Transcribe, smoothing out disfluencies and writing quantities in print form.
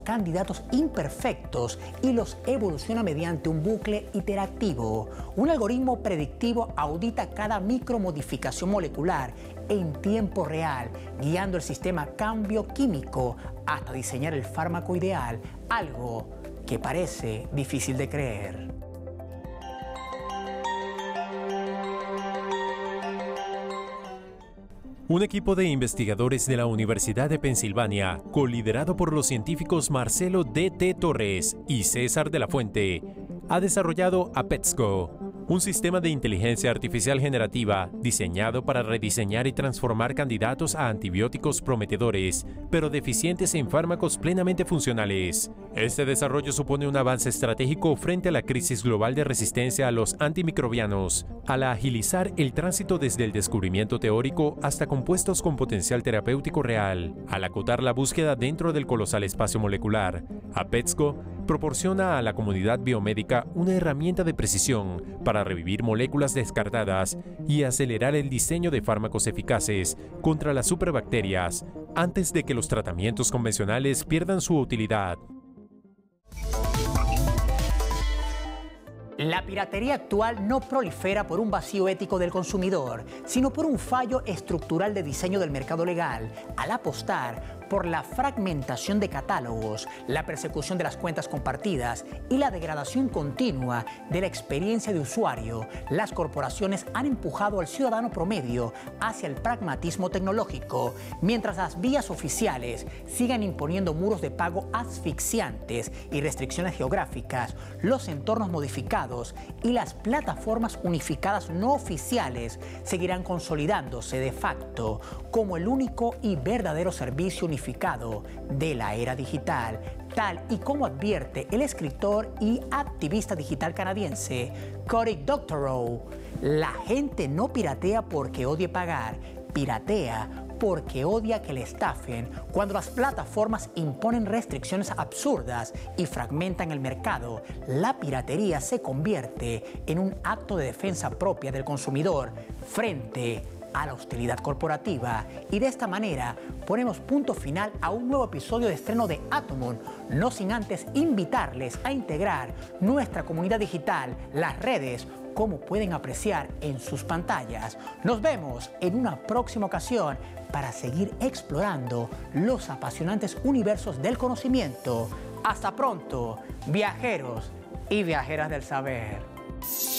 candidatos imperfectos y los evoluciona mediante un bucle iterativo. Un algoritmo predictivo audita cada micromodificación molecular en tiempo real, guiando el sistema cambio químico hasta diseñar el fármaco ideal, algo que parece difícil de creer. Un equipo de investigadores de la Universidad de Pensilvania, coliderado por los científicos Marcelo D.T. Torres y César de la Fuente, ha desarrollado APETSCO, un sistema de inteligencia artificial generativa diseñado para rediseñar y transformar candidatos a antibióticos prometedores, pero deficientes en fármacos plenamente funcionales. Este desarrollo supone un avance estratégico frente a la crisis global de resistencia a los antimicrobianos, al agilizar el tránsito desde el descubrimiento teórico hasta compuestos con potencial terapéutico real. Al acotar la búsqueda dentro del colosal espacio molecular, APETSCO proporciona a la comunidad biomédica una herramienta de precisión para revivir moléculas descartadas y acelerar el diseño de fármacos eficaces contra las superbacterias antes de que los tratamientos convencionales pierdan su utilidad. La piratería actual no prolifera por un vacío ético del consumidor, sino por un fallo estructural de diseño del mercado legal, al apostar por la fragmentación de catálogos, la persecución de las cuentas compartidas y la degradación continua de la experiencia de usuario. Las corporaciones han empujado al ciudadano promedio hacia el pragmatismo tecnológico, mientras las vías oficiales sigan imponiendo muros de pago asfixiantes y restricciones geográficas. Los entornos modificados y las plataformas unificadas no oficiales seguirán consolidándose de facto como el único y verdadero servicio unificado de la era digital, tal y como advierte el escritor y activista digital canadiense Cory Doctorow. La gente no piratea porque odie pagar, piratea porque odia que le estafen. Cuando las plataformas imponen restricciones absurdas y fragmentan el mercado, la piratería se convierte en un acto de defensa propia del consumidor frente a la hostilidad corporativa. Y de esta manera ponemos punto final a un nuevo episodio de estreno de Atomon, no sin antes invitarles a integrar nuestra comunidad digital, las redes, como pueden apreciar en sus pantallas. Nos vemos en una próxima ocasión para seguir explorando los apasionantes universos del conocimiento. Hasta pronto, viajeros y viajeras del saber.